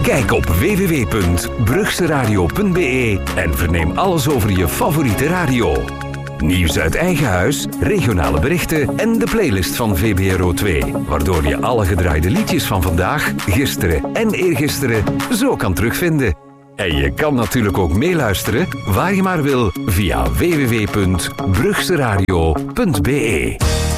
Kijk op www.brugseradio.be en verneem alles over je favoriete radio. Nieuws uit eigen huis, regionale berichten en de playlist van VBRO 2. Waardoor je alle gedraaide liedjes van vandaag, gisteren en eergisteren zo kan terugvinden. En je kan natuurlijk ook meeluisteren waar je maar wil via www.brugseradio.be.